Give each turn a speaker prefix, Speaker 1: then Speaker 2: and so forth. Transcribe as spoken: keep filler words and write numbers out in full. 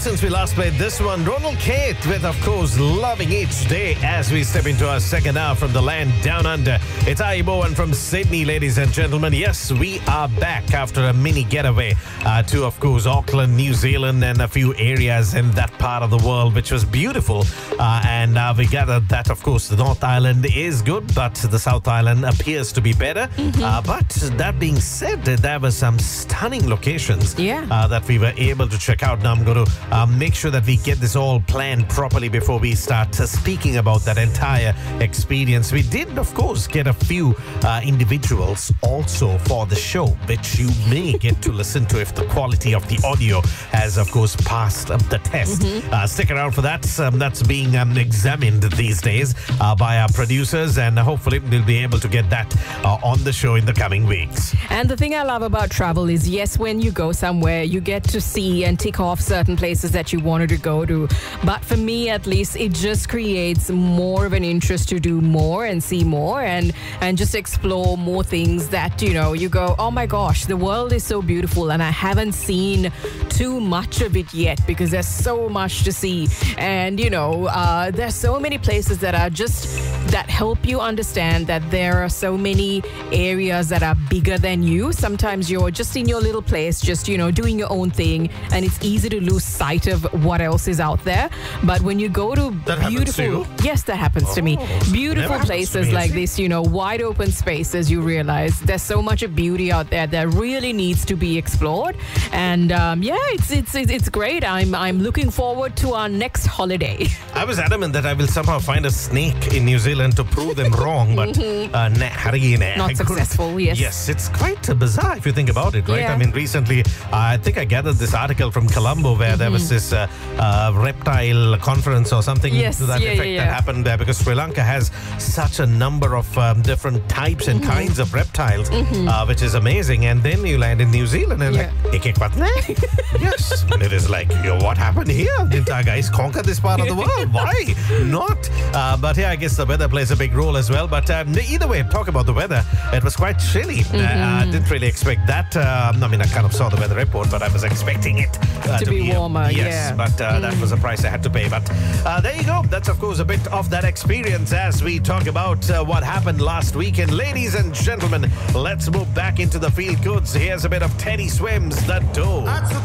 Speaker 1: since we last played this one. Ronald Kate with, of course, Loving Each Day as we step into our second hour from the land down under. It's Aibo and from Sydney, ladies and gentlemen. Yes, we are back after a mini getaway uh, to, of course, Auckland, New Zealand and a few areas in that part of the world, which was beautiful. Uh, and uh, we gathered that, of course, the North Island is good, but the South Island appears to be better. Mm-hmm. Uh, but that being said, there were some stunning locations
Speaker 2: yeah.
Speaker 1: uh, that we were able to check out. Now I'm going to uh, make sure that we get this all planned properly before we start uh, speaking about that entire experience. We did, of course, get a few uh, individuals also for the show, which you may get to listen to if the quality of the audio has, of course, passed um, the test. Mm-hmm. Uh, stick around for that. Um, that's being um, examined these days uh, by our producers, and hopefully we'll be able to get that uh, on the show in the coming weeks.
Speaker 2: And the thing I love about travel is, yes, when you go somewhere, you get to see and tick off certain places that you wanted to go to. But for me, at least, it just creates more of an interest to do more and see more and, and just explore more things that, you know, you go, oh my gosh, the world is so beautiful and I haven't seen too much of it yet because there's so much to see. And, you know, uh, there's so many places that are just, that help you understand that there are so many areas that are bigger than you. Sometimes you're just in your little place, just, you know, doing your own thing, and it's easy to lose sight of what else is out there. But when you go to
Speaker 1: that
Speaker 2: beautiful,
Speaker 1: to
Speaker 2: yes, that happens
Speaker 1: oh,
Speaker 2: to me. Beautiful places
Speaker 1: me,
Speaker 2: like this, you know, wide open spaces, you realize there's so much of beauty out there that really needs to be explored. And um, yeah, it's it's it's great. I'm I'm looking forward to our next holiday.
Speaker 1: I was adamant that I will somehow find a snake in New Zealand to prove them wrong, but
Speaker 2: mm-hmm.
Speaker 1: uh, nah,
Speaker 2: not successful. Yes,
Speaker 1: yes, it's quite uh, bizarre if you think about it, right?
Speaker 2: Yeah.
Speaker 1: I mean, recently, uh, I think I gathered this article from Colombo where mm-hmm. there was this uh, uh, reptile conference or something
Speaker 2: yes,
Speaker 1: to that
Speaker 2: yeah,
Speaker 1: effect
Speaker 2: yeah, yeah.
Speaker 1: that happened there, because Sri Lanka has such a number of um, different types and mm-hmm. kinds of reptiles, mm-hmm. uh, which is amazing. And then you land in New Zealand and yeah. like, ek ek patna? Yes, and it is like, yo, what happened here? Didn't our guys conquer this part of the world? Why not? Uh, but yeah, I guess the weather plays a big role as well. But um, either way, talk about the weather. It was quite chilly. Mm-hmm. Uh, I didn't really expect that. Um, I mean, I kind of saw the weather report, but I was expecting it uh,
Speaker 2: to,
Speaker 1: to
Speaker 2: be,
Speaker 1: be
Speaker 2: warmer.
Speaker 1: Yes,
Speaker 2: yeah.
Speaker 1: but uh,
Speaker 2: mm.
Speaker 1: that was a price I had to pay. But uh, there you go. That's, of course, a bit of that experience as we talk about uh, what happened last weekend. Ladies and gentlemen, let's move back into the field goods. Here's a bit of Teddy Swims, The Door.